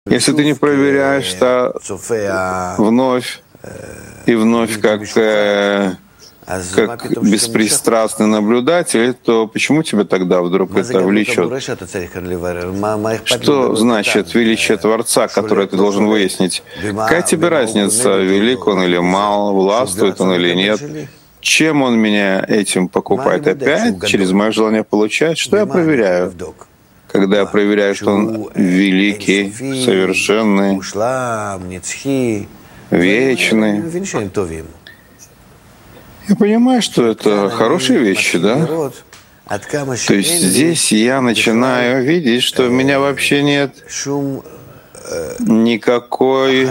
Если ты не проверяешь, то вновь и вновь как беспристрастный наблюдатель, то почему тебя тогда вдруг это влечет? Что значит величие Творца, которое ты должен выяснить? Какая тебе разница, велик он или мал, властвует он или нет? Чем он меня этим покупает? Опять через мое желание получать? Что я проверяю? Когда я проверяю, что он великий, совершенный, вечный, я понимаю, что это хорошие вещи, да? То есть здесь я начинаю видеть, что у меня вообще нет никакой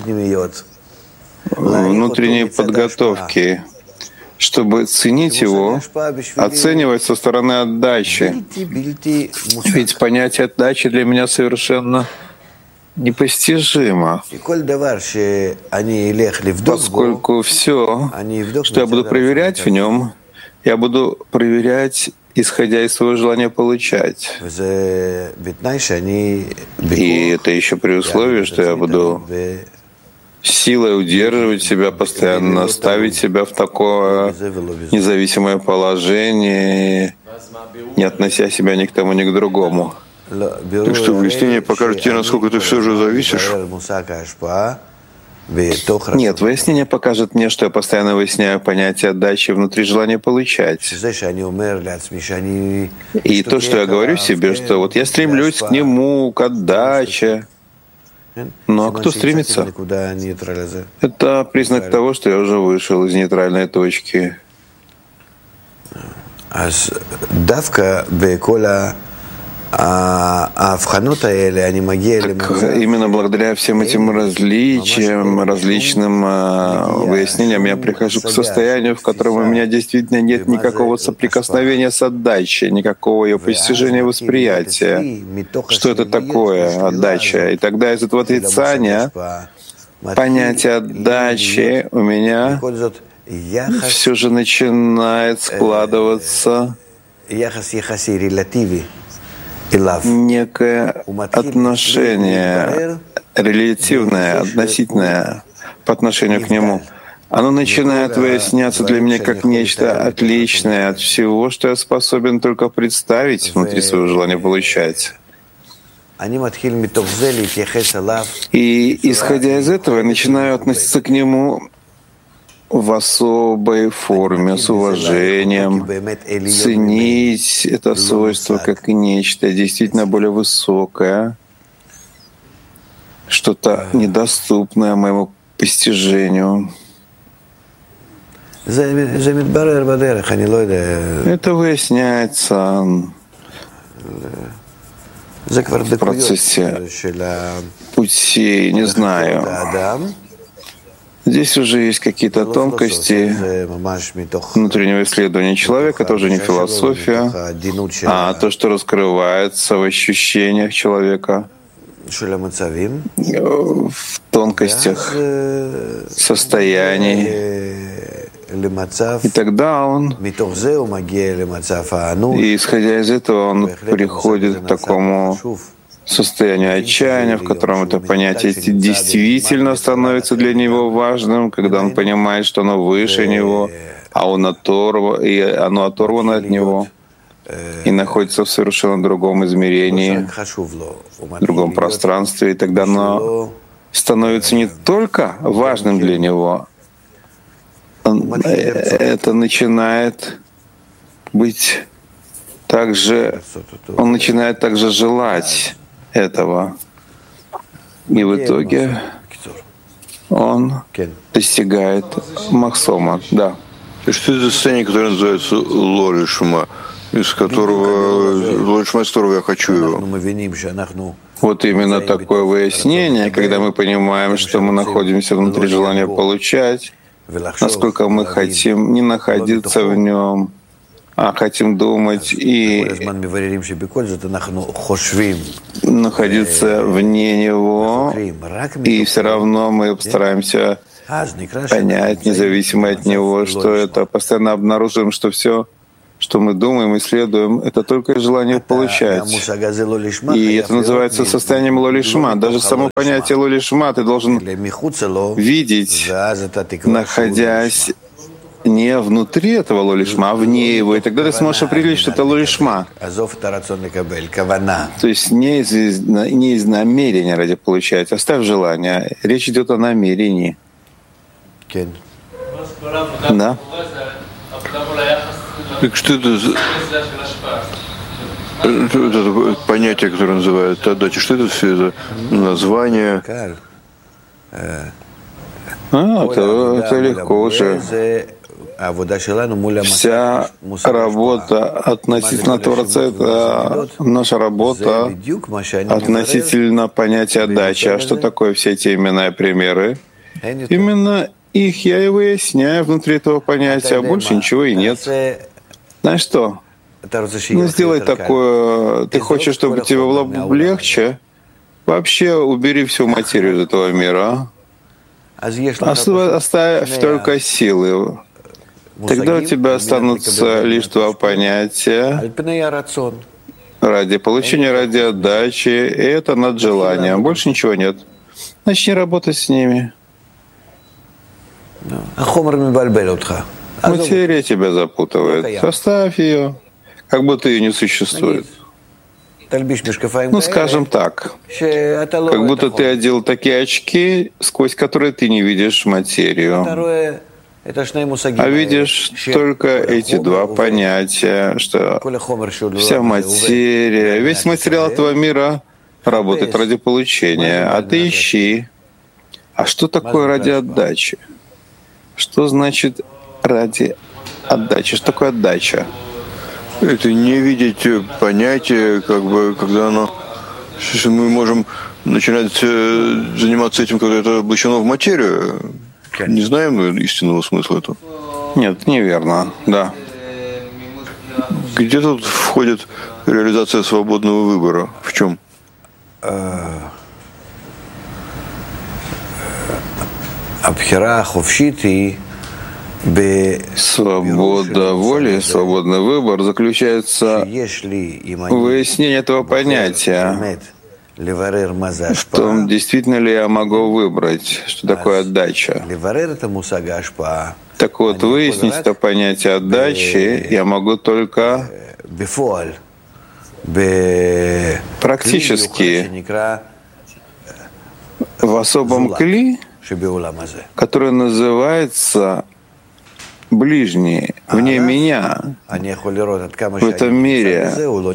внутренней подготовки, чтобы ценить его, оценивать со стороны отдачи. Ведь понятие отдачи для меня совершенно непостижимо, поскольку все, что я буду проверять в нем, я буду проверять, исходя из своего желания получать. И это еще при условии, что я буду силой удерживать себя, постоянно ставить себя в такое независимое положение, не относя себя ни к тому, ни к другому. Так что выяснение покажет тебе, насколько ты все же зависишь. Нет, выяснение покажет мне, что я постоянно выясняю понятие отдачи внутри желания получать. И то, что я говорю себе, что вот я стремлюсь к нему, к отдаче. Ну а кто стремится? Это признак того, что я уже вышел из нейтральной точки. Именно благодаря всем этим различиям, различным выяснениям я прихожу к состоянию, в котором у меня действительно нет никакого соприкосновения с отдачей, никакого ее постижения, восприятия. Что это такое отдача? И тогда из этого отрицания понятие отдачи у меня все же начинает складываться некое отношение релятивное, относительное по отношению к нему. Оно начинает выясняться для меня как нечто отличное от всего, что я способен только представить внутри своего желания получать. И, исходя из этого, я начинаю относиться к нему в особой форме, с уважением, ценить это свойство как нечто действительно более высокое, что-то недоступное моему постижению. Это выясняется в процессе путей, не знаю. Здесь уже есть какие-то тонкости внутреннего исследования человека, это уже не философия, а то, что раскрывается в ощущениях человека, в тонкостях состояний. И тогда он, и исходя из этого, он приходит к такому состояние отчаяния, в котором это понятие действительно становится для него важным, когда он понимает, что оно выше него, а оно оторвано от него и находится в совершенно другом измерении, в другом пространстве, и тогда оно становится не только важным для него, это начинает быть также, он начинает также желать этого. И в итоге он достигает махсома. Да. И что это состояние, которое называется лолишма, из которого я хочу его? Вот именно такое выяснение, когда мы понимаем, что мы находимся внутри желания получать, насколько мы хотим не находиться в нем, а хотим думать и находиться вне него, и все равно мы стараемся понять, независимо от него, что это. Постоянно обнаруживаем, что все, что мы думаем, исследуем, это только желание получать. И это называется состоянием лолишма. Даже само понятие лолишма ты должен видеть, находясь не внутри этого лолишма, а вне его. И тогда ты сможешь определить, что это лолишма. То есть не из намерения ради получать. Оставь желание. Речь идет о намерении. Да. Так что это за понятие, которое называют отдача? Что это все за название? Это легко уже. Вся работа относительно Творца — это наша работа относительно понятия отдачи. А что такое все эти имена и примеры? Именно их я и выясняю внутри этого понятия, а больше ничего и нет. Знаешь что? Ну, сделай такое. Ты хочешь, чтобы тебе было легче? Вообще убери всю материю из этого мира. Оставь только силы. Тогда у тебя останутся лишь два понятия ради получения, ради отдачи, и это над желанием. Больше ничего нет. Начни работать с ними. Материя тебя запутывает. Оставь ее, как будто ее не существует. Ну, скажем так, как будто ты одел такие очки, сквозь которые ты не видишь материю, а видишь только эти два понятия, что вся материя, весь материал этого мира работает ради получения, а ты ищи. А что такое ради отдачи? Что значит ради отдачи? Что такое отдача? Это не видеть понятие, как бы, когда оно... Мы можем начинать заниматься этим, когда это облачено в материю. Не знаем истинного смысла этого? Нет, неверно, да. Где тут входит реализация свободного выбора? В чем? Свобода воли, свободный выбор заключается в выяснении этого понятия, в том, действительно ли я могу выбрать, что такое отдача. Так вот, выяснить это понятие отдачи я могу только практически в особом кли, который называется ближний, вне меня, в этом мире.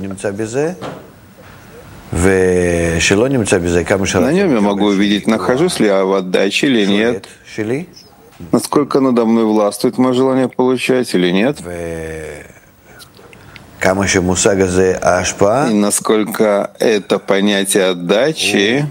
На нем я могу увидеть, нахожусь ли я в отдаче или нет, насколько надо мной властвует мое желание получать или нет, и насколько это понятие отдачи,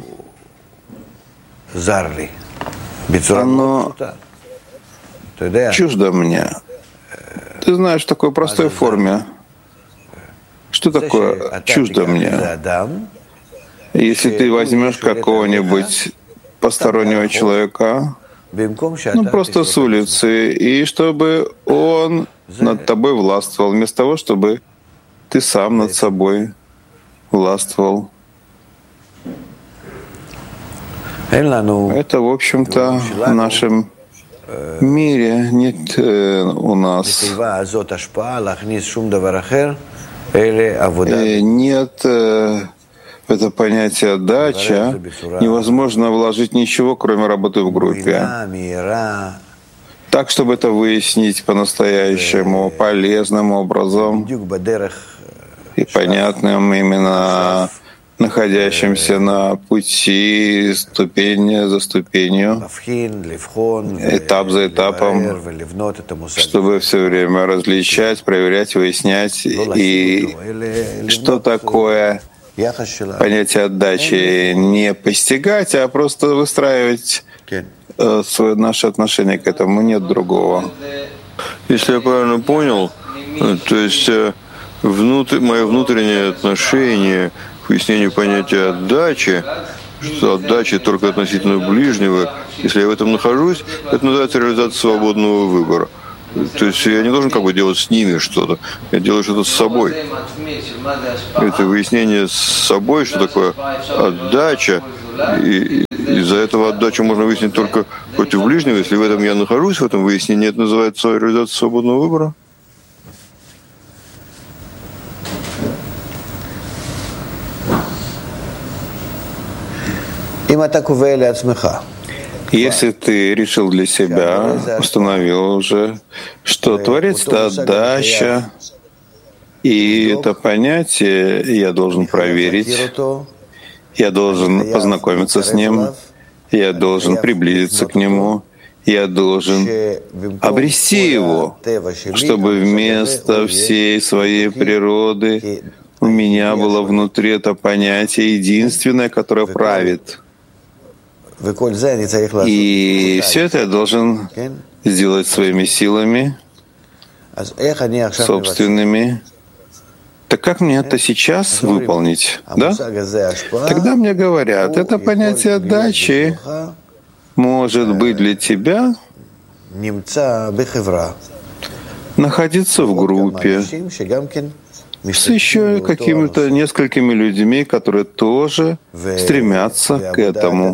оно чуждо мне. Ты знаешь, в такой простой форме. Что такое чуждо мне? Если ты возьмешь какого-нибудь постороннего человека, ну просто с улицы, и чтобы он над тобой властвовал, вместо того, чтобы ты сам над собой властвовал. Это, в общем-то, в нашем мире нет у нас нет это понятие отдача, невозможно вложить ничего, кроме работы в группе. Так, чтобы это выяснить по-настоящему, полезным образом и понятным, именно находящимся на пути, ступень за ступенью, этап за этапом, чтобы все время различать, проверять, выяснять, и что такое понятие отдачи, не постигать, а просто выстраивать наше отношение к этому, нет другого. Если я правильно понял, то есть мое внутреннее отношение к выяснению понятия отдачи, что отдача только относительно ближнего, если я в этом нахожусь, это называется реализация свободного выбора. То есть я не должен как бы делать с ними что-то, я делаю что-то с собой. Это выяснение с собой, что такое отдача. И из-за этого отдачу можно выяснить только против ближнего. Если в этом я нахожусь, в этом выяснении, это называется реализация свободного выбора. Если ты решил для себя, установил уже, что Творец — это отдача, и это понятие я должен проверить, я должен познакомиться с ним, я должен приблизиться к нему, я должен обрести его, чтобы вместо всей своей природы у меня было внутри это понятие единственное, которое правит. И все это я должен сделать своими силами, собственными. Так как мне это сейчас выполнить? Да? Тогда мне говорят, это понятие отдачи может быть для тебя находиться в группе с еще какими-то несколькими людьми, которые тоже стремятся к этому.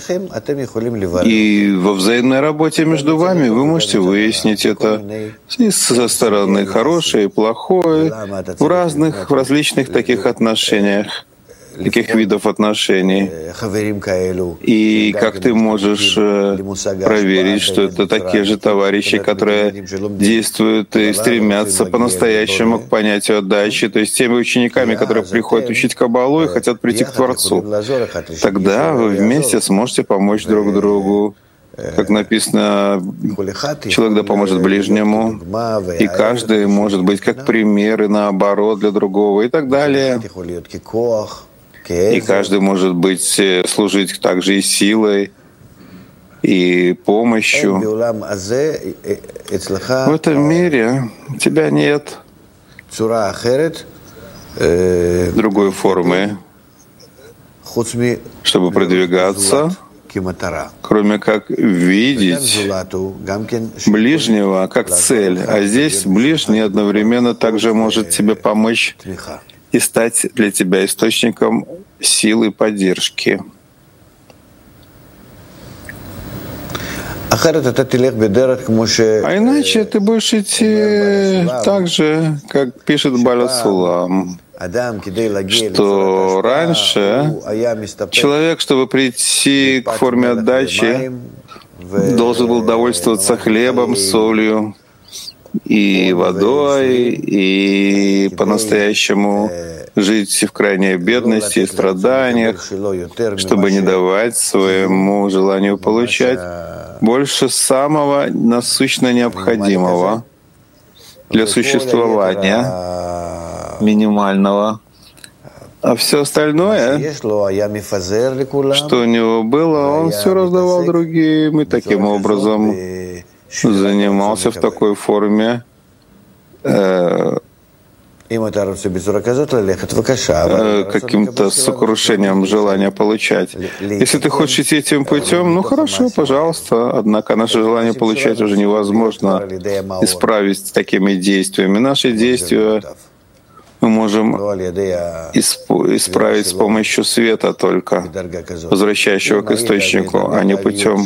И во взаимной работе между вами вы можете выяснить это и со стороны хорошее и плохое, в различных таких отношениях, таких видов отношений. И как ты можешь проверить, что это такие же товарищи, которые действуют и стремятся по-настоящему к понятию отдачи, то есть теми учениками, которые приходят учить Каббалу и хотят прийти к Творцу. Тогда вы вместе сможете помочь друг другу. Как написано, человек да поможет ближнему, и каждый может быть как пример и наоборот для другого и так далее. И каждый может быть служить также и силой, и помощью. В этом мире тебя нет другой формы, чтобы продвигаться, кроме как видеть ближнего как цель. А здесь ближний одновременно также может тебе помочь и стать для тебя источником силы и поддержки. А иначе ты будешь идти так же, как пишет Бааль ха-Сулам, что раньше человек, чтобы прийти к форме отдачи, должен был довольствоваться хлебом, солью и водой, и по-настоящему жить в крайней бедности и страданиях, чтобы не давать своему желанию получать больше самого насущно необходимого для существования минимального. А все остальное, что у него было, он все раздавал другим, и таким образом занимался в такой форме каким-то сокрушением желания получать. Если ты хочешь идти этим путем, ну хорошо, пожалуйста. Однако наше желание получать уже невозможно исправить такими действиями. Наши действия мы можем исправить с помощью света только, возвращающего к источнику, а не путем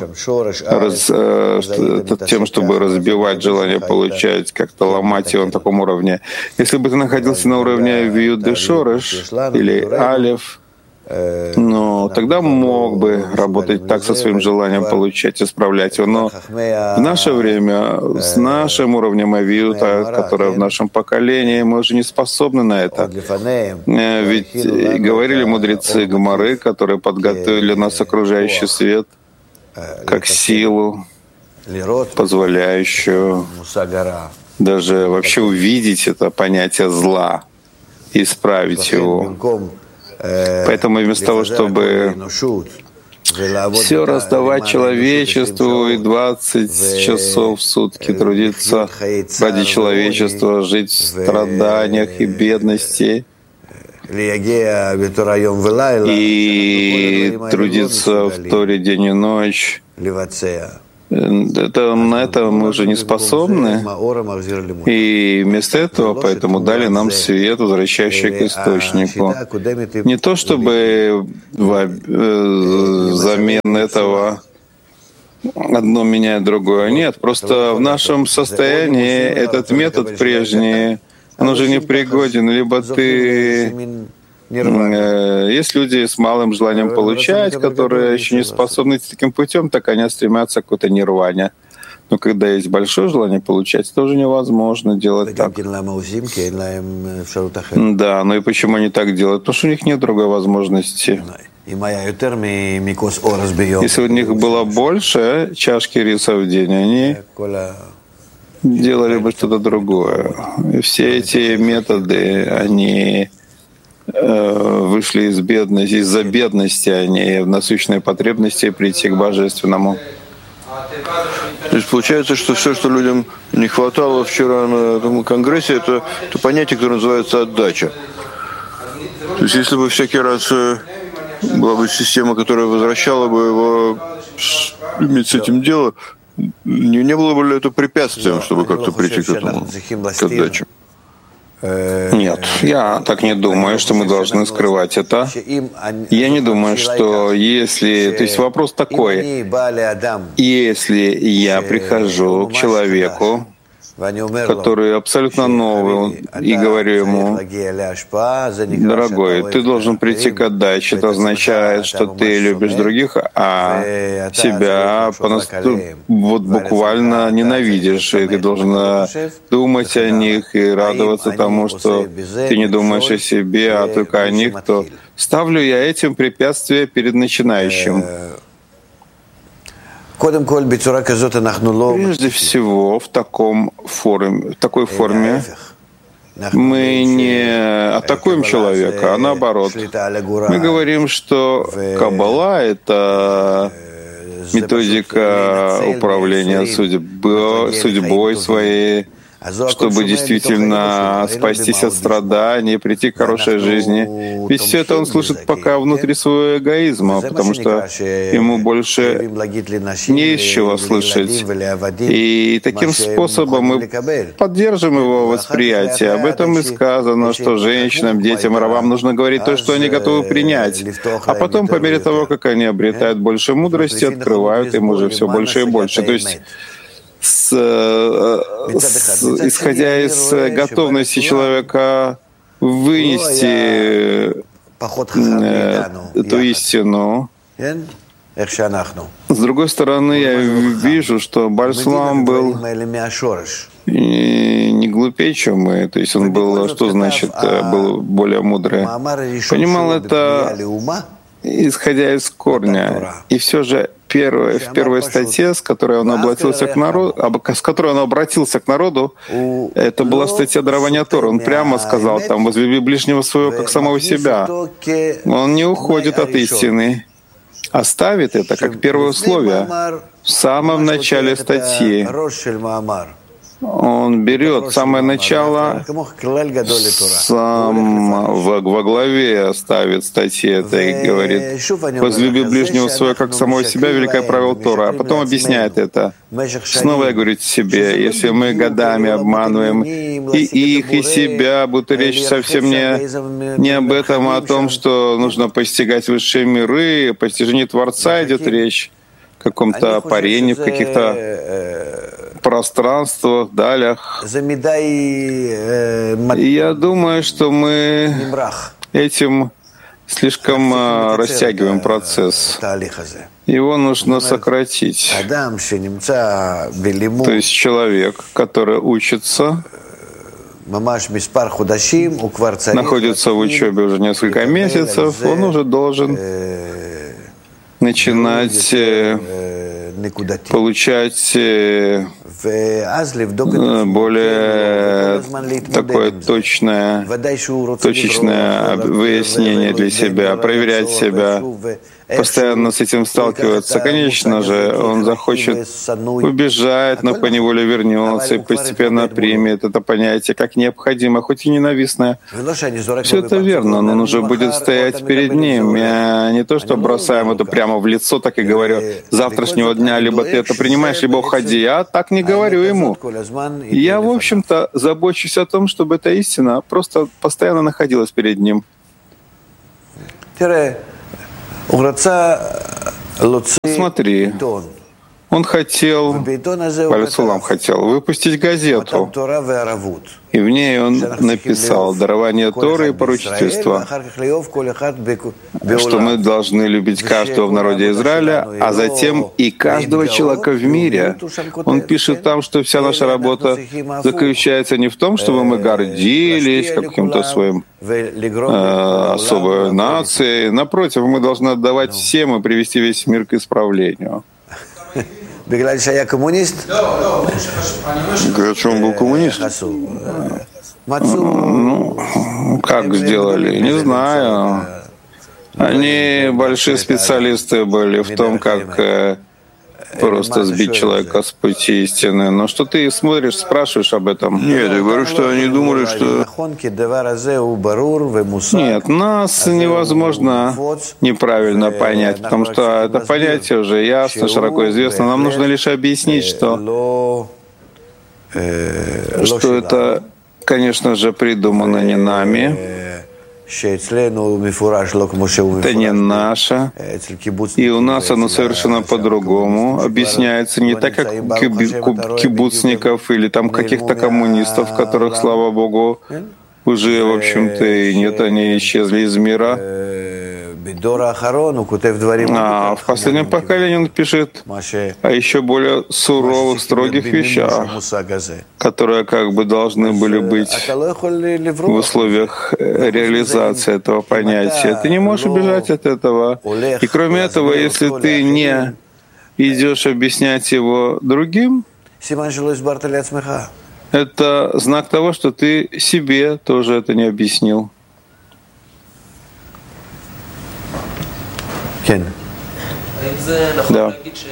тем, чтобы разбивать желание получать, как-то ломать его на таком уровне. Если бы ты находился на уровне Виюд де Шореш или Алеф, но тогда мог бы работать так со своим желанием получать, исправлять его. Но в наше время, с нашим уровнем авиута, которое в нашем поколении, мы уже не способны на это. Ведь говорили мудрецы Гемары, которые подготовили нас окружающий свет, как силу, позволяющую даже вообще увидеть это понятие зла и исправить его. Поэтому вместо того, чтобы все раздавать человечеству и 20 часов в сутки трудиться ради человечества, жить в страданиях и бедности, и трудиться в Торе день и ночь, На это мы уже не способны, и вместо этого поэтому дали нам свет, возвращающий к источнику. Не то чтобы взамен этого одно меняет другое, нет, просто в нашем состоянии этот метод прежний, он уже не пригоден, либо ты... Есть люди с малым желанием получать, которые еще не способны идти таким путем, так они стремятся к какой-то нирване. Но когда есть большое желание получать, это уже невозможно делать так. Да, но и почему они так делают? Потому что у них нет другой возможности. Если у них было больше чашки риса в день, они делали бы что-то другое. И все эти методы, они вышли из-за бедности, а не в насущной потребности прийти к Божественному. То есть получается, что все, что людям не хватало вчера на этом конгрессе, это то понятие, которое называется отдача. То есть если бы всякий раз была бы система, которая возвращала бы его иметь с этим дело, не было бы ли это препятствием, чтобы как-то прийти к этому, к отдаче? Нет, я так не думаю, что мы должны скрывать это. Я не думаю, что если... То есть вопрос такой, если я прихожу к человеку, который абсолютно новый, и говорю ему: дорогой, ты должен прийти к отдаче, это означает, что ты любишь других, а себя вот буквально ненавидишь, и ты должен думать о них и радоваться тому, что ты не думаешь о себе, а только о них, то ставлю я этим препятствие перед начинающим. Прежде всего, в такой форме мы не атакуем человека, а наоборот. Мы говорим, что Каббала — это методика управления судьбой своей, чтобы действительно спастись от страданий, прийти к хорошей жизни. Ведь все это он слышит пока внутри своего эгоизма, потому что ему больше не из чего слышать. И таким способом мы поддержим его восприятие. Об этом и сказано, что женщинам, детям, рабам нужно говорить то, что они готовы принять. А потом, по мере того, как они обретают больше мудрости, открывают им уже все больше и больше. То есть исходя из готовности человека вынести эту истину. С другой стороны, я вижу, что Баль-Сулам был не глупее, чем мы. То есть он был, что значит, был более мудрый. Понимал это, исходя из корня. И все же в первой статье, с которой он обратился к народу, это была статья дарования Торы. Он прямо сказал там: возлюби ближнего своего как самого себя. Он не уходит от истины, а ставит это как первое условие в самом начале статьи. Он берет самое начало, во главе ставит статьи это и говорит: возлюби ближнего своего как самого себя, великое правило Тора. А потом объясняет это. Снова я говорю себе: если мы годами обманываем и их, и себя, будто речь совсем не об этом, а о том, что нужно постигать высшие миры, о постижении Творца идет речь, в каком-то парении, в каких-то пространствах, далях. И я думаю, что мы этим слишком растягиваем процесс. Его нужно сократить. То есть человек, который учится, находится в учебе уже несколько месяцев, он уже должен начинать получать более такое точечное выяснение для себя, проверять себя, постоянно с этим сталкиваться. Конечно же, он захочет убежать, но поневоле вернется и постепенно примет это понятие как необходимое, хоть и ненавистное. Все это верно, но он уже будет стоять перед ним. Я не то, что бросаем это прямо в лицо, так и говорю, с завтрашнего дня либо ты это принимаешь, либо уходи. Я так не говорю ему. Я, в общем-то, забочусь о том, чтобы эта истина просто постоянно находилась перед ним. Смотри, он хотел, Баля-Сулам хотел выпустить газету, и в ней он написал дарование Торы и поручительства, что мы должны любить каждого в народе Израиля, а затем и каждого человека в мире. Он пишет там, что вся наша работа заключается не в том, чтобы мы гордились каким-то своим особой нацией. Напротив, мы должны отдавать всем и привести весь мир к исправлению. Говорят, что он был коммунист. Ну, как сделали? Не знаю. Они большие специалисты были в том, как просто сбить человека с пути истины. Но что ты смотришь, спрашиваешь об этом? Нет, я говорю, что они думали, что... Нет, нас невозможно неправильно понять, потому что это понятие уже ясно, широко известно. Нам нужно лишь объяснить, что это, конечно же, придумано не нами. Это не наше, и у нас оно совершенно по-другому объясняется, не так, как у кибуцников или там каких-то коммунистов, которых, слава Богу, уже, в общем-то, и нет, они исчезли из мира. А в последнем поколении он пишет о еще более суровых, строгих вещах, которые как бы должны были быть в условиях реализации этого понятия. Ты не можешь убежать от этого. И кроме этого, если ты не идешь объяснять его другим, это знак того, что ты себе тоже это не объяснил. Да.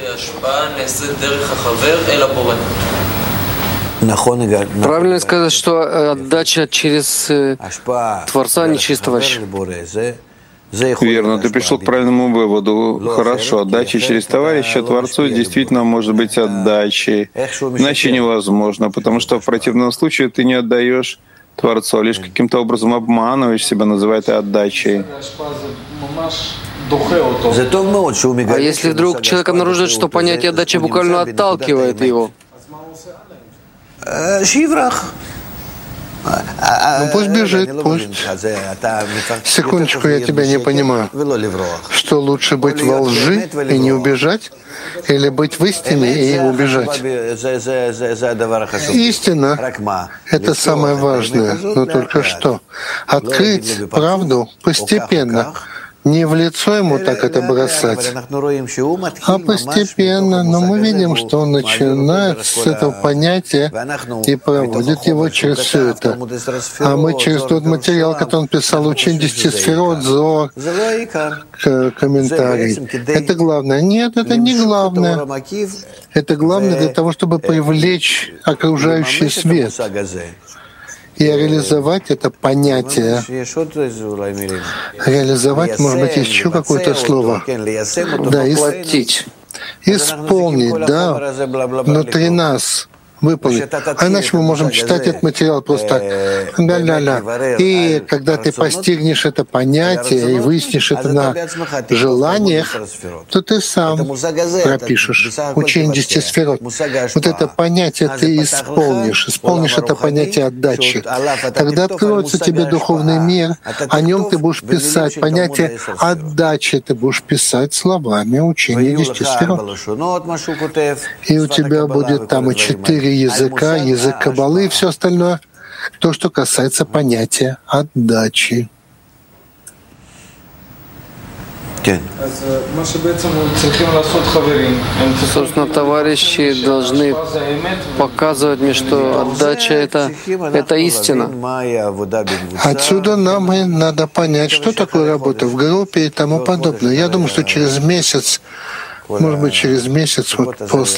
Правильно сказать, что отдача через Творца, а не через товарища. Верно, ты пришел к правильному выводу. Хорошо, отдача через товарища Творцу действительно может быть отдачей. Иначе невозможно, потому что в противном случае ты не отдаешь Творцу, а лишь каким-то образом обманываешь себя, называя это отдачей. А если вдруг человек обнаружит, что понятие отдачи буквально отталкивает его? Ну пусть бежит, пусть. Секундочку, я тебя не понимаю. Что лучше быть во лжи и не убежать? Или быть в истине и убежать? Истина — это самое важное, но только что. Открыть правду постепенно. Не в лицо ему так это бросать, а постепенно. Но мы видим, что он начинает с этого понятия и проводит его через все это. А мы через тот материал, который он писал, учим 10 сферот, Зоар, комментарий. Это главное. Нет, это не главное. Это главное для того, чтобы привлечь окружающий свет и реализовать это понятие. Реализовать, может быть, еще какое-то слово. Да, исполнить, да, внутри нас. Выполнить. А иначе мы можем читать этот материал просто так. Ля-ля-ля. И когда ты постигнешь это понятие и выяснишь это на желаниях, то ты сам пропишешь учение 10 сферот. Вот это понятие ты исполнишь это понятие отдачи. Тогда откроется тебе духовный мир, о нем ты будешь писать понятие отдачи, ты будешь писать словами учения 10 сферот. И у тебя будет там и 4 языка, язык Каббалы и все остальное, то, что касается понятия отдачи. Собственно, товарищи должны показывать мне, что отдача это истина. Отсюда нам и надо понять, что такое работа в группе и тому подобное. Я думаю, что через месяц, может быть, через месяц, вот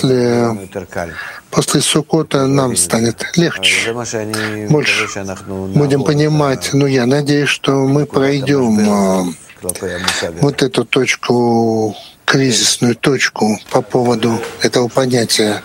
после Суккота нам станет легче. Больше будем понимать. Но я надеюсь, что мы пройдем вот эту точку, кризисную точку по поводу этого понятия.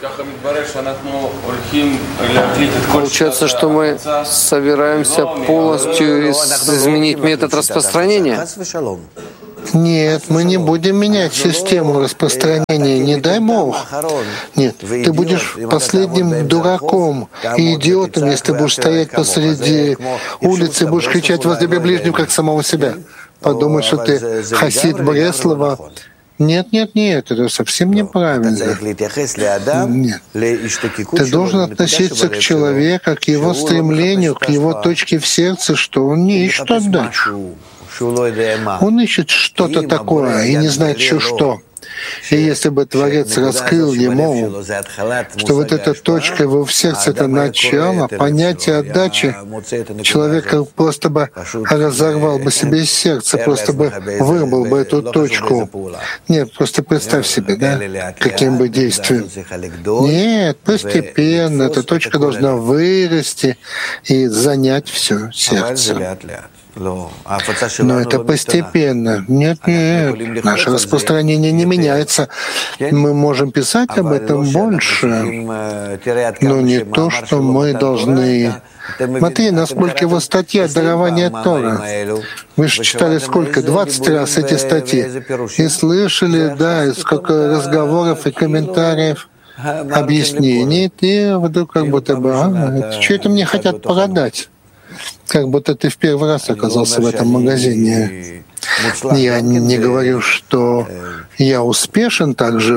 Получается, что мы собираемся полностью изменить метод распространения? Нет, мы не будем менять систему распространения, не дай Бог. Нет, ты будешь последним дураком и идиотом, если ты будешь стоять посреди улицы и будешь кричать возле ближнего, как самого себя. Подумай, что ты хасид Бреслова. Нет, это совсем неправильно. Нет. Ты должен относиться к человеку, к его стремлению, к его точке в сердце, что он не ищет отдачу. Он ищет что-то такое и не знает еще что. И если бы Творец раскрыл ему, что вот эта точка его в сердце — это начало, понятие отдачи, человек просто бы разорвал бы себе сердце, просто бы вырвал бы эту точку. Нет, просто представь себе, да, каким бы действием. Нет, постепенно эта точка должна вырасти и занять все сердце. Но это постепенно. Нет, наше распространение не меняется. Мы можем писать об этом больше, но не то, что мы должны. Смотри, насколько его статья «Дарование Тора». Вы же читали сколько? 20 раз эти статьи. И слышали, да, и сколько разговоров и комментариев, объяснений. И вдруг как будто бы, что это мне хотят продать? Как будто ты в первый раз оказался в этом магазине. Я не говорю, что я успешен также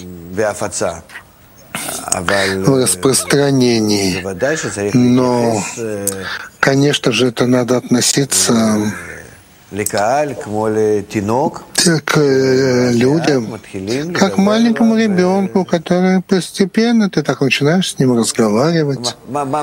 в распространении, но, конечно же, это надо относиться к людям, как к маленькому ребенку, который постепенно ты так начинаешь с ним разговаривать.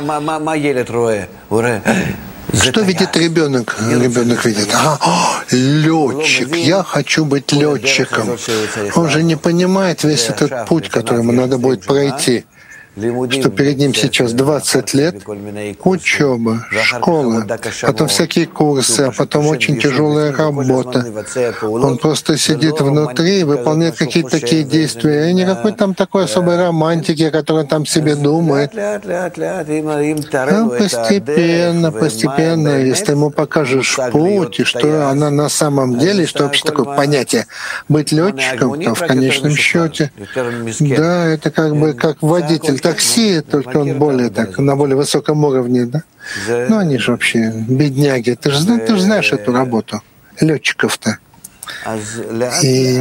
Что видит ребенок? Ребенок видит: летчик, я хочу быть летчиком. Он же не понимает весь этот путь, который ему надо будет пройти. Что перед ним сейчас 20 лет учеба, школа, потом всякие курсы, а потом очень тяжелая работа. Он просто сидит внутри и выполняет какие-то такие действия. И никакой там такой особой романтики, о которой он там себе думает. Но постепенно, если ему покажешь путь, и что она на самом деле, что вообще такое понятие быть летчиком, то в конечном счете, да, это как бы как водитель такси, только он более так, на более высоком уровне, да? Ну, они же вообще бедняги. Ты же знаешь эту работу летчиков-то. И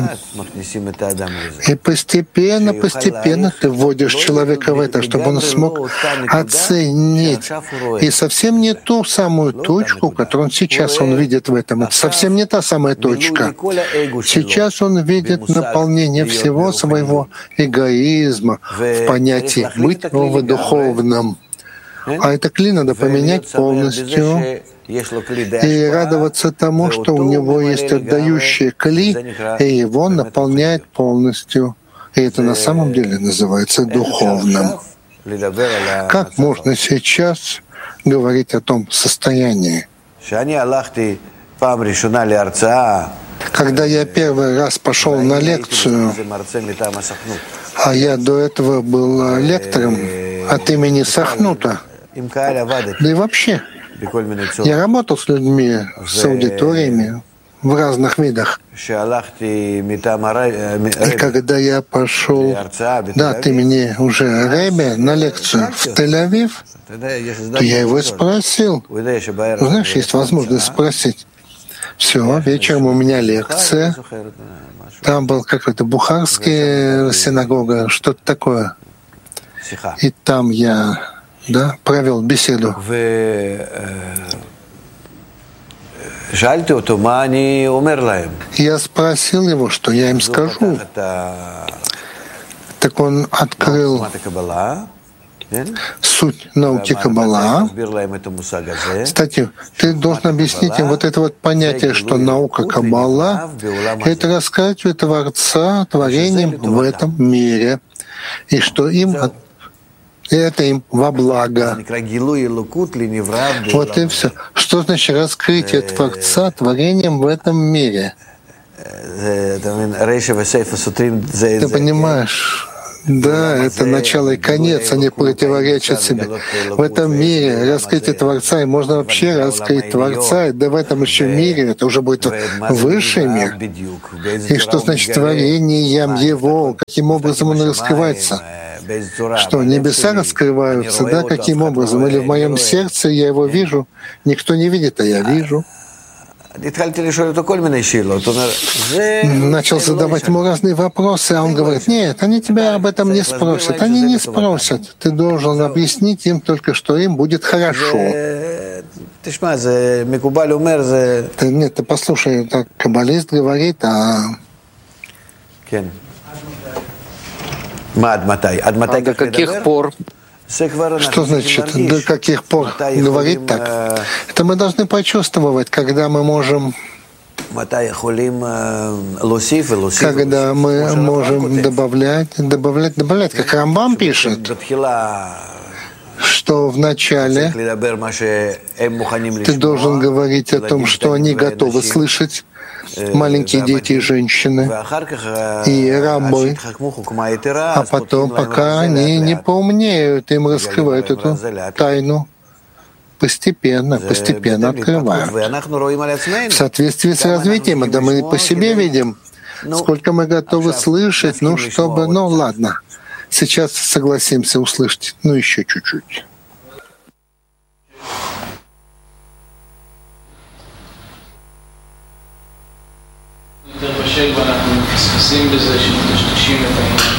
постепенно ты вводишь человека в это, чтобы он смог оценить. И совсем не ту самую точку, которую сейчас он видит в этом. Это совсем не та самая точка. Сейчас он видит наполнение всего своего эгоизма в понятии «быть в духовном». А это кли надо поменять полностью и радоваться тому, что у него есть отдающие кли, и его наполняет полностью. И это на самом деле называется духовным. Как можно сейчас говорить о том состоянии? Когда я первый раз пошел на лекцию, а я до этого был лектором от имени Сахнута, да и вообще, я работал с людьми, с аудиториями в разных видах. И когда я пошел от имени уже Ребе на лекцию в Тель-Авив, то я его спросил. Знаешь, есть возможность спросить. Все, вечером у меня лекция. Там был какой-то бухарская синагога, что-то такое. И там я провел беседу. Я спросил его, что я им скажу. Так он открыл суть науки Каббала. Кстати, ты должен объяснить им вот это вот понятие, что наука Каббала — это раскрытие Творца творением в этом мире, и что это им во благо. Вот и все. Что значит раскрытие Творца творением в этом мире? Ты понимаешь? Да, это начало и конец, они противоречат себе. В этом мире раскрытие Творца, и можно вообще раскрыть Творца, да в этом еще мире, это уже будет высший мир. И что значит творением Его, каким образом он раскрывается? Что, небеса раскрываются, да, каким образом? Или в моем сердце я его вижу, никто не видит, а я вижу. Начал задавать ему разные вопросы, а он говорит: нет, они тебя об этом не спросят. Они не спросят. Ты должен объяснить им только, что им будет хорошо. Нет, ты послушай, так каббалист говорит, до каких пор? Что значит до каких пор говорить так? Это мы должны почувствовать, когда мы можем, добавлять, как Рамбам пишет, что вначале ты должен говорить о том, что они готовы слышать, маленькие дети и женщины, и рабы, а потом, пока они не поумнеют, им раскрывают эту тайну, постепенно открывают. В соответствии с развитием, да мы по себе видим, сколько мы готовы слышать, ладно, сейчас согласимся услышать, еще чуть-чуть. יותר בשל ואנחנו מפספסים בזה שמטשטשים את העניין.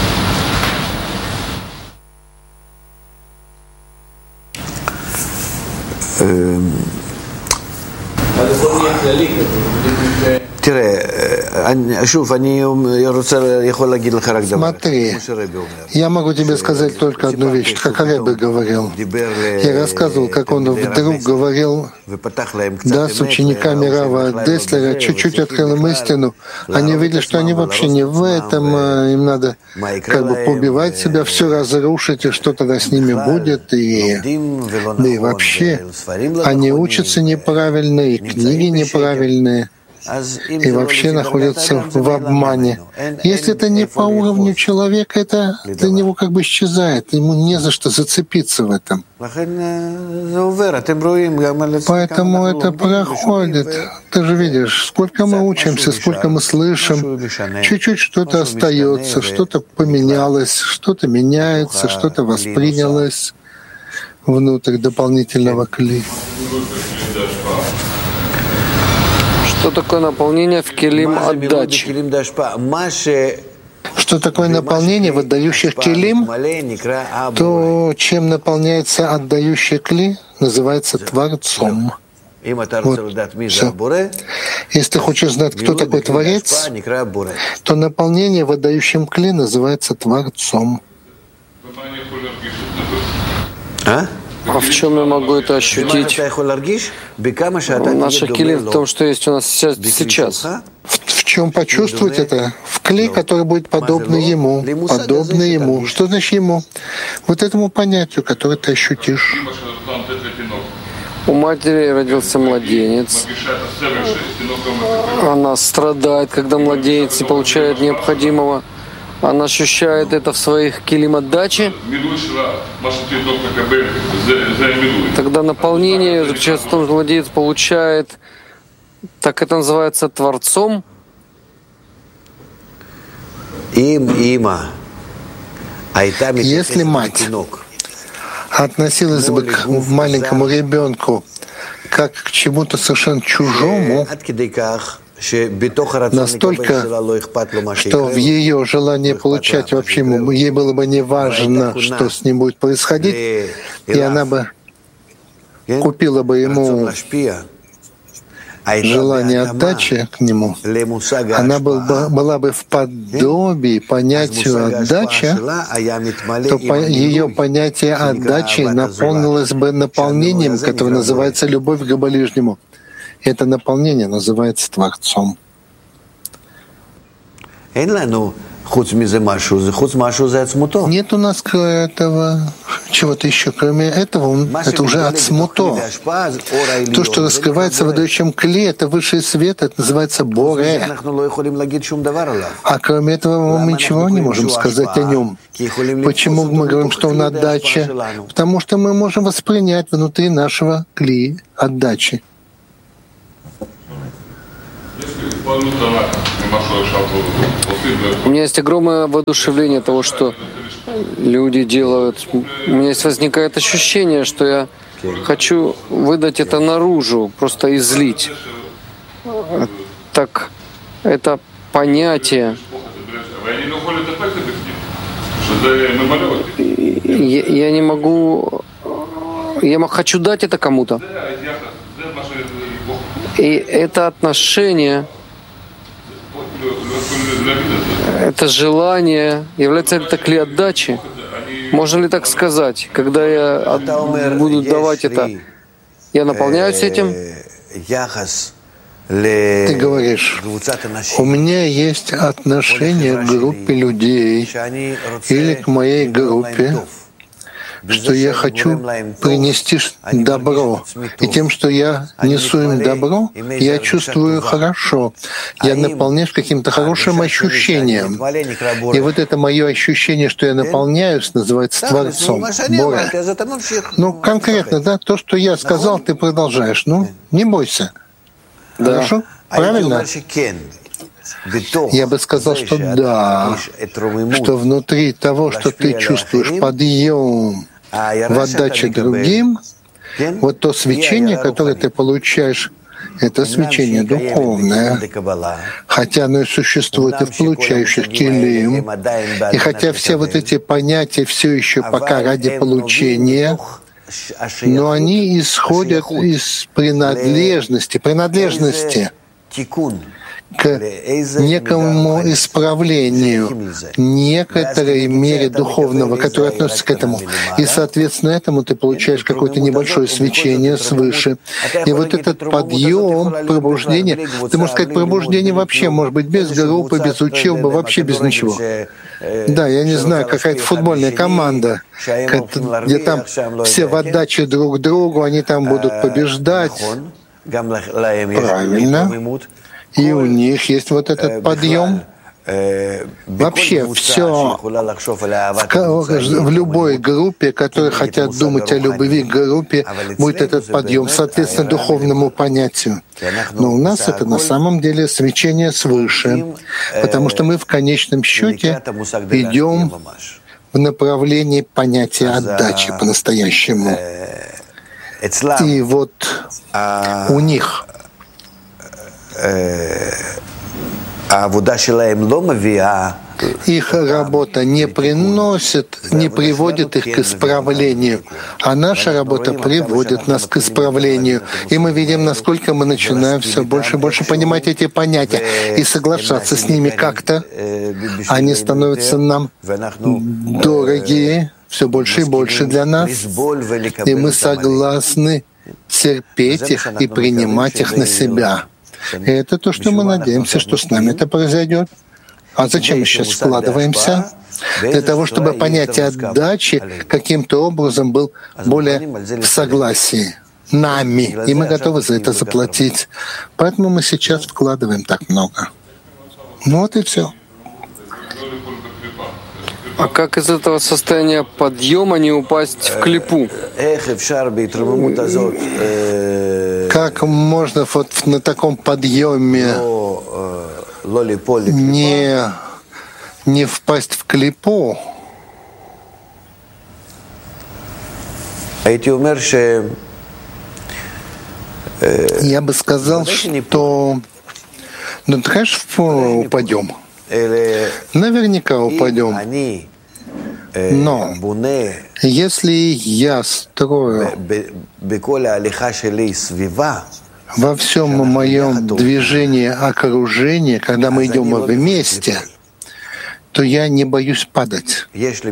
אבל זה כל נהיה כללי כזה. תראה, שוב, אני יכול להגיד לך רק דבר. Смотри, я могу тебе сказать только одну вещь, как Ребе говорил. Я рассказывал, как он вдруг говорил, да, с учениками Рава Деслера, чуть-чуть открыл им истину. Они видели, что они вообще не в этом, им надо как бы побивать себя, все разрушить, и что тогда с ними будет, да и вообще они учатся неправильно, и книги неправильные. И вообще находятся в обмане. Если это не по уровню человека, это для него как бы исчезает, ему не за что зацепиться в этом. Поэтому это проходит. Ты же видишь, сколько мы учимся, сколько мы слышим, чуть-чуть что-то остается, что-то поменялось, что-то меняется, что-то воспринялось внутрь дополнительного кли. Что такое наполнение в келим отдачи? Что такое наполнение в отдающих келим? То, чем наполняется отдающий кли, называется Творцом. Вот. Все. Если ты хочешь знать, кто такой Творец, то наполнение в отдающем кли называется Творцом. А в чем я могу это ощутить? Наша кили в том, что есть у нас сейчас. В чем почувствовать это? В кли, который будет подобный ему. Подобный ему. Что значит ему? Вот этому понятию, которое ты ощутишь. У матери родился младенец. Она страдает, когда младенец не получает необходимого. Она ощущает это в своих килим отдачи. Тогда наполнение заключается в том, что младенец получает, так это называется, Творцом. Если мать относилась бы к маленькому ребенку как к чему-то совершенно чужому, настолько, что в ее желании получать вообще ей было бы не важно, что с ним будет происходить, и она бы купила бы ему желание отдачи к нему, она была бы в подобии понятию отдачи, то ее понятие отдачи наполнилось бы наполнением, которое называется любовь к ближнему. Это наполнение называется Творцом. Нет у нас этого чего-то еще, кроме этого, это уже ацмуто. То, что раскрывается в выдающем кле, это высший свет, это называется боре. А кроме этого мы ничего не можем сказать о нем. Почему мы говорим, что он отдача? Потому что мы можем воспринять внутри нашего кли отдачи. У меня есть огромное воодушевление того, что люди делают. У меня возникает ощущение, что я хочу выдать это наружу, просто излить. Так это понятие. Я не могу... Я хочу дать это кому-то. И это отношение, это желание, является это кли отдачи. Можно ли так сказать? Когда я буду давать это, я наполняюсь этим? Ты говоришь, у меня есть отношение к группе людей или к моей группе, что я хочу принести добро. И тем, что я несу им добро, я чувствую хорошо. Я наполняюсь каким-то хорошим ощущением. И вот это мое ощущение, что я наполняюсь, называется Творцом. Бора. Ну, конкретно, да, то, что я сказал, ты продолжаешь. Ну, не бойся. Хорошо? Правильно? Я бы сказал, что да, что внутри того, что ты чувствуешь подъем в отдаче другим, вот то свечение, которое ты получаешь, это свечение духовное. Хотя оно и существует и в получающих килим, и хотя все вот эти понятия все еще пока ради получения, но они исходят из принадлежности к некому исправлению, некоторой мере духовного, которая относится к этому. И, соответственно, этому ты получаешь какое-то небольшое свечение свыше. И вот этот подъем, пробуждение, ты можешь сказать, пробуждение вообще может быть без группы, без учебы, вообще без ничего. Да, я не знаю, какая-то футбольная команда, где там все в отдаче друг к другу, они там будут побеждать. Правильно. И у них есть вот этот подъем. Вообще все в любой группе, которые хотят думать о любви к группе, будет этот подъем, соответственно, духовному понятию. Но у нас это на самом деле свечение свыше, потому что мы в конечном счете идем в направлении понятия отдачи по-настоящему. И вот у них их работа не приводит их к исправлению, а наша работа приводит нас к исправлению. И мы видим, насколько мы начинаем все больше и больше понимать эти понятия и соглашаться с ними как-то. Они становятся нам дорогие, все больше и больше для нас, и мы согласны терпеть их и принимать их на себя. И это то, что мы надеемся, что с нами это произойдет. А зачем мы сейчас вкладываемся? Для того, чтобы понятие отдачи каким-то образом был более в согласии нами. И мы готовы за это заплатить. Поэтому мы сейчас вкладываем так много. Ну вот и все. А как из этого состояния подъема не упасть в клипу? Как можно вот на таком подъеме не впасть в клипу? Я бы сказал, что ну, ты, конечно, упадем. Наверняка упадем. Но если я строю во всем моем движении окружения, когда мы идем вместе, то я не боюсь падать. Есть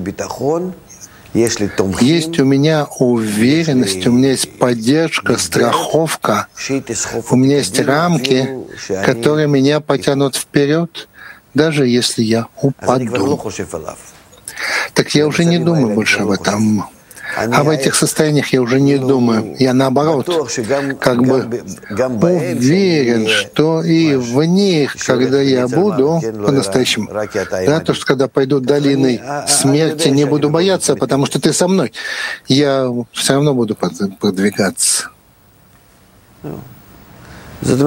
у меня уверенность, у меня есть поддержка, страховка, у меня есть рамки, которые меня потянут вперед, даже если я упаду. Так я уже не думаю больше об этом. А в этих состояниях я уже не думаю. Я наоборот, как бы уверен, что и в них, когда я буду по-настоящему, да, то, что когда пойду долиной смерти, не буду бояться, потому что ты со мной. Я все равно буду продвигаться. То есть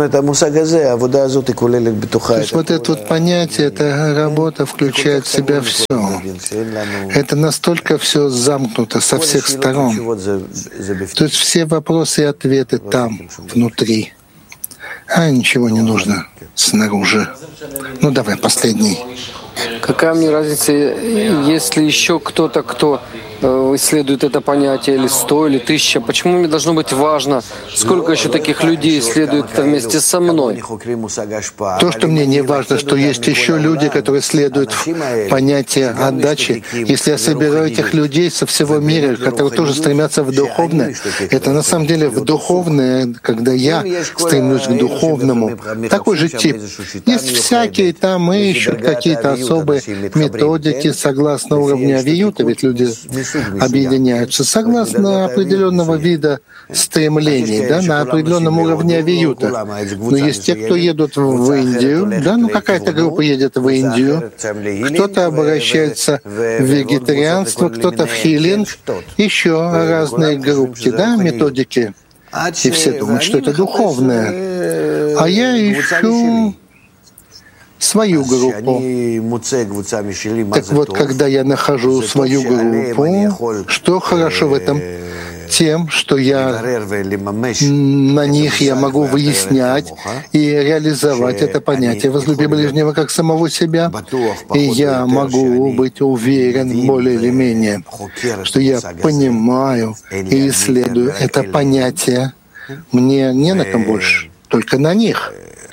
вот это вот понятие, эта работа включает в себя все. Это настолько все замкнуто со всех сторон. То есть все вопросы и ответы там, внутри. А ничего не нужно снаружи. Ну давай, последний. Какая мне разница, если еще кто-то, кто исследует это понятие, или 100, или 1000, почему мне должно быть важно, сколько еще таких людей исследуют это вместе со мной? То, что мне не важно, что есть еще люди, которые исследуют понятие отдачи. Если я собираю этих людей со всего мира, которые тоже стремятся в духовное, это на самом деле в духовное, когда я стремлюсь к духовному. Такой же тип. Есть всякие там ищут какие-то особые методики согласно уровню авиюта, ведь люди объединяются согласно определенного вида стремлений, да, на определенном уровне авиюта. Но есть те, кто едут в Индию, да, ну какая-то группа едет в Индию, кто-то обращается в вегетарианство, кто-то в хилинг, еще разные группки, да, методики. И все думают, что это духовное. А я ищу свою группу. Так вот, когда я нахожу свою группу, что хорошо в этом? Тем, что я на них я могу выяснять и реализовать это понятие «возлюби ближнего как самого себя». И я могу быть уверен более или менее, что я понимаю и исследую это понятие. Мне не на ком больше, только на них.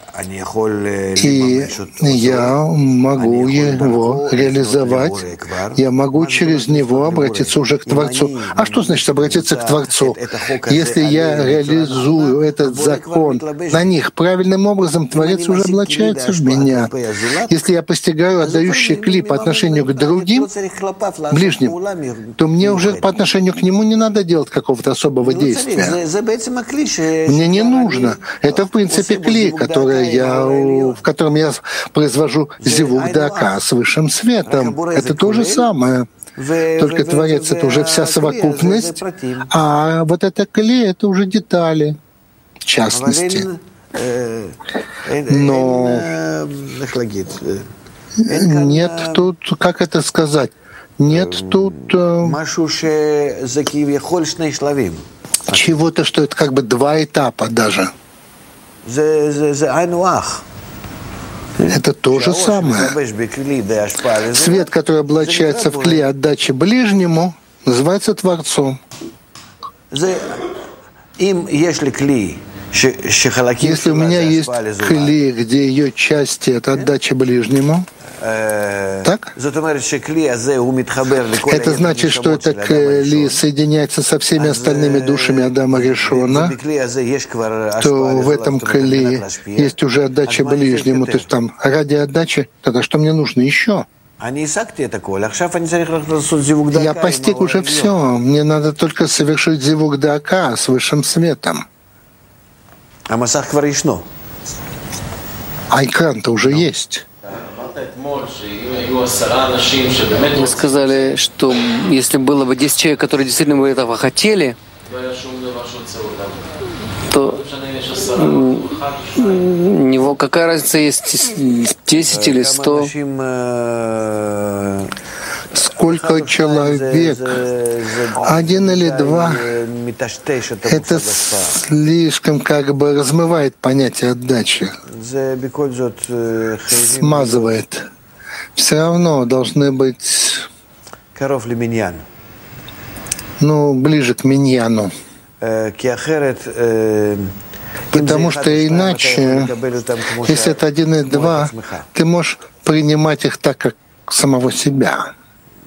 И я могу его реализовать, я могу через него обратиться уже к Творцу. А что значит обратиться к Творцу? Если я реализую этот закон на них правильным образом, Творец уже облачается в меня. Если я постигаю отдающий кли по отношению к другим, ближним, то мне уже по отношению к нему не надо делать какого-то особого действия. Мне не нужно. Это, в принципе, кли, в котором я произвожу зивук дака с высшим светом. Это то же самое. Только Творец — это уже вся совокупность, а вот это клей — это уже детали, в частности. Но нет тут, как это сказать, нет тут чего-то, что это как бы два этапа даже. Это то же самое. Свет, который облачается в клей отдачи ближнему, называется Творцом. Если у меня есть клей, где ее части — это отдача ближнему, так? Это значит, что это клей соединяется со всеми остальными душами Адама Ришона, то в этом клее есть уже отдача ближнему. То есть там ради отдачи, тогда что мне нужно еще? Я постиг уже все. Мне надо только совершить зивук дака с высшим светом. А экран-то уже есть. Вы сказали, что если было бы 10 человек, которые действительно бы этого хотели, то него какая разница, есть 10 или 100? Сколько человек, 1 или 2, это слишком как бы размывает понятие отдачи, смазывает. Все равно должны быть, ближе к миньяну. Потому что иначе, если это 1 и 2, ты можешь принимать их так, как самого себя.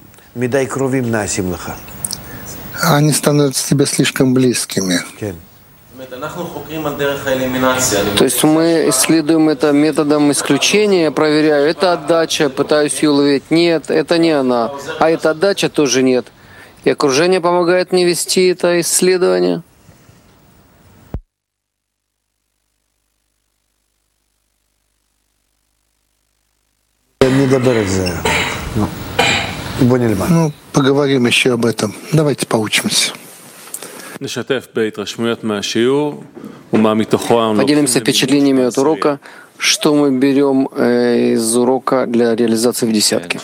Они становятся тебе слишком близкими. То есть мы исследуем это методом исключения, я проверяю, это отдача, пытаюсь ее уловить, нет, это не она, а эта отдача тоже нет. И окружение помогает мне вести это исследование. Ну, поговорим еще об этом. Давайте поучимся. Поделимся впечатлениями от урока, что мы берем из урока для реализации в десятке.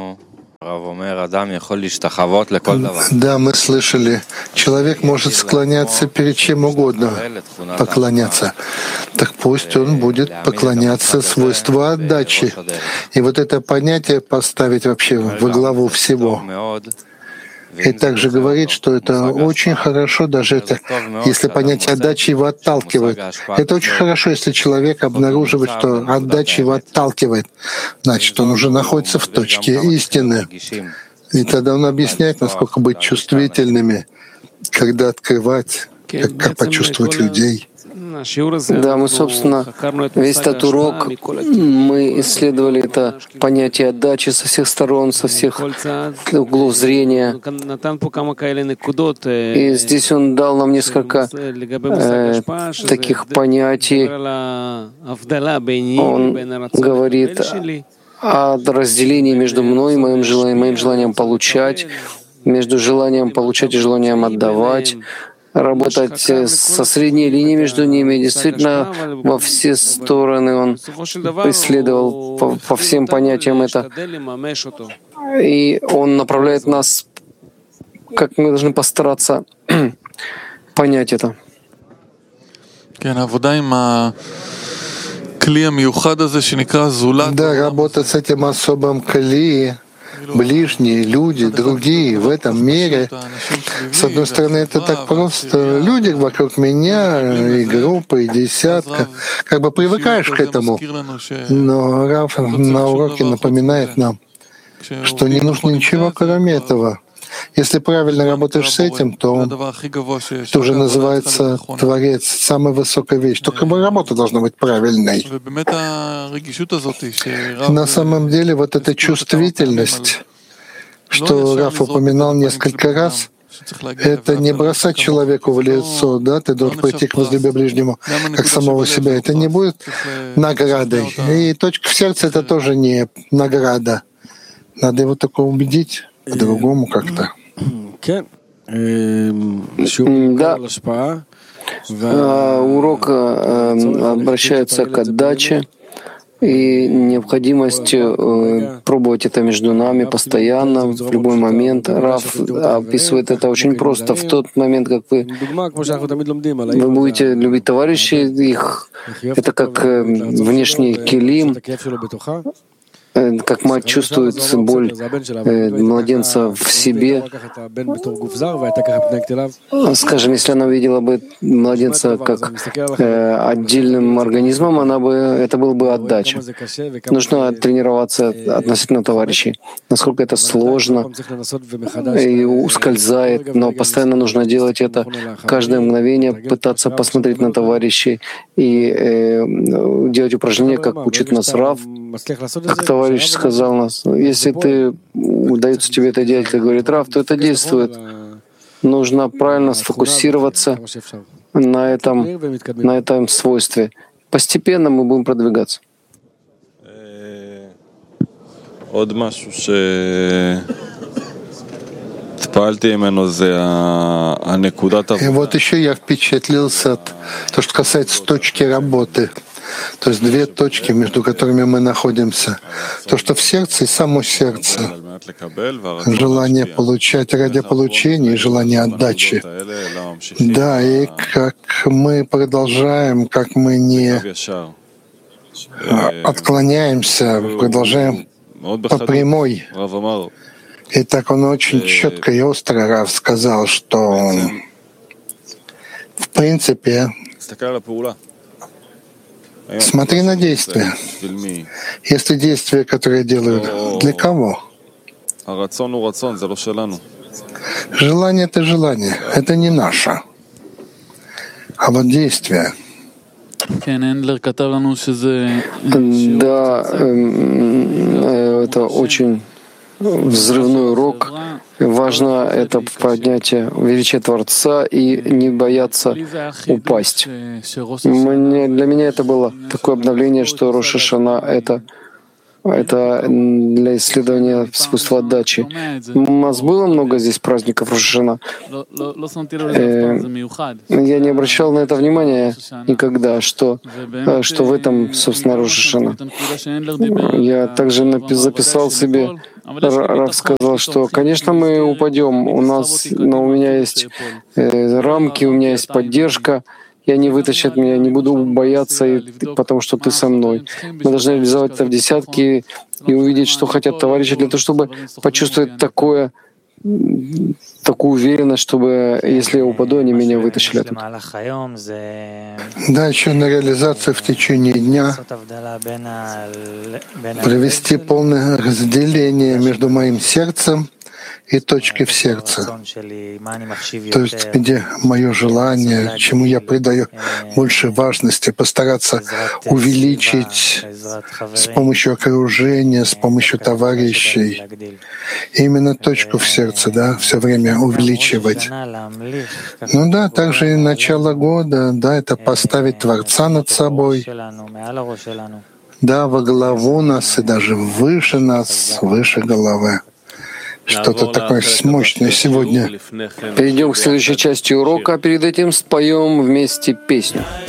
Да, мы слышали, человек может склоняться перед чем угодно, поклоняться. Так пусть он будет поклоняться свойству отдачи. И вот это понятие поставить вообще во главу всего. И также говорит, что это очень хорошо, даже это, если понятие отдачи его отталкивает. Это очень хорошо, если человек обнаруживает, что отдача его отталкивает. Значит, он уже находится в точке истины. И тогда он объясняет, насколько быть чувствительными, когда открывать, как почувствовать людей. Да, мы, собственно, весь этот урок, мы исследовали это понятие отдачи со всех сторон, со всех углов зрения. И здесь он дал нам несколько таких понятий. Он говорит о разделении между мной и моим желанием получать, между желанием получать и желанием отдавать, работать со средней линией между ними. Действительно, во все стороны он исследовал по всем понятиям это. И он направляет нас, как мы должны постараться понять это. Да, работа с этим особым кли, ближние, люди, другие в этом мире. С одной стороны, это так просто. Люди вокруг меня, и группа, и десятка. Как бы привыкаешь к этому. Но Рав на уроке напоминает нам, что не нужно ничего, кроме этого. Если правильно работаешь с этим, то это уже называется Творец, самая высокая вещь. Только работа должна быть правильной. На самом деле вот эта чувствительность, что Раф упоминал несколько раз, это не бросать человеку в лицо, да, ты должен пойти к возлюбе ближнему, как самого себя. Это не будет наградой. И точка в сердце — это тоже не награда. Надо его только убедить по-другому как-то. Да. Урок обращается к отдаче и необходимость пробовать это между нами постоянно, в любой момент. Рав описывает это очень просто. В тот момент, как вы будете любить товарищей, их это как внешний килим, как мать чувствует боль младенца в себе. Скажем, если она видела бы младенца как отдельным организмом, это была бы отдача. Нужно тренироваться относительно товарищей. Насколько это сложно и ускользает, но постоянно нужно делать это каждое мгновение, пытаться посмотреть на товарищей и делать упражнения, как учит нас Рав. Как товарищ сказал нас, если удается тебе это делать, как говорит Рав, то это действует. Нужно правильно сфокусироваться на этом свойстве. Постепенно мы будем продвигаться. И вот еще я впечатлился от того, что касается точки работы. То есть 2 точки, между которыми мы находимся. То, что в сердце и само сердце. Желание получать ради получения и желание отдачи. Да, и как мы продолжаем, как мы не отклоняемся, продолжаем по прямой. И так он очень четко и остро Рав сказал, что в принципе Смотри на действия. Если действия, которые делают, для кого? Желание — это желание, это не наше. А вот действия. Да, это очень взрывной урок. Важно это поднятие величия Творца и не бояться упасть. Для меня это было такое обновление, что Рош ха-Шана это для исследования искусства отдачи. У нас было много здесь праздников Рош ха-Шана. Я не обращал на это внимания никогда, что в этом, собственно, Рош ха-Шана. Я также записал себе, Рав сказал, что, конечно, мы упадем, но у меня есть рамки, у меня есть поддержка, и они вытащат меня, не буду бояться, потому что ты со мной. Мы должны реализовать это в десятки и увидеть, что хотят товарищи, для того, чтобы почувствовать такую уверенность, чтобы, если я упаду, они меня вытащили оттуда. Да, еще на реализацию в течение дня провести полное разделение между моим сердцем и точки в сердце. То есть, где мое желание, чему я придаю больше важности, постараться увеличить с помощью окружения, с помощью товарищей. И именно точку в сердце, да, все время увеличивать. Ну да, также и начало года, да, это поставить Творца над собой. Да, во главу нас и даже выше нас, выше головы. Что-то такое мощное сегодня. Перейдем к следующей части урока, а перед этим споем вместе песню.